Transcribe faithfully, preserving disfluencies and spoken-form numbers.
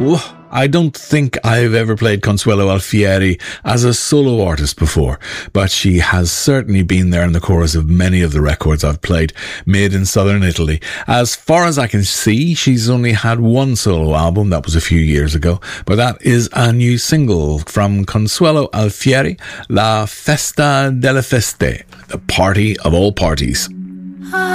I don't think I've ever played Consuelo Alfieri as a solo artist before, but she has certainly been there in the chorus of many of the records I've played, made in southern Italy. As far as I can see, she's only had one solo album, that was a few years ago, but that is a new single from Consuelo Alfieri, La Festa delle Feste, the party of all parties.